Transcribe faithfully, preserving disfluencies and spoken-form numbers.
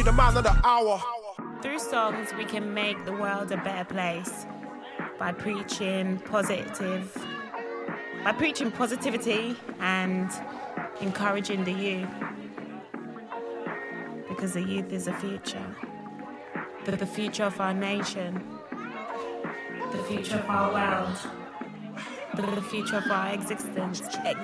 the man of the hour. Through songs, we can make the world a better place by preaching positive, by preaching positivity and encouraging the youth. Because the youth is the future. The, the future of our nation. The future of our world. The, the future of our existence.